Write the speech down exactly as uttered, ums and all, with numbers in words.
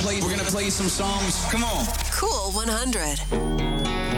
play. We're gonna play some songs. Come on. Cool one hundred.